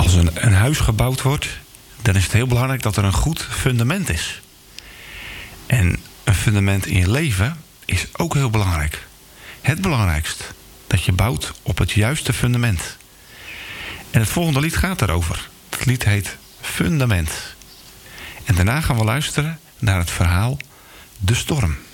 Als een huis gebouwd wordt, dan is het heel belangrijk dat er een goed fundament is. En een fundament in je leven is ook heel belangrijk. Het belangrijkst, dat je bouwt op het juiste fundament. En het volgende lied gaat daarover. Het lied heet Fundament. En daarna gaan we luisteren naar het verhaal De Storm.